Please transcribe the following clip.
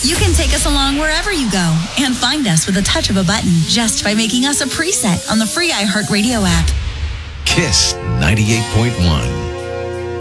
You can take us along wherever you go and find us with a touch of a button just by making us a preset on the free iHeartRadio app. Kiss 98.1.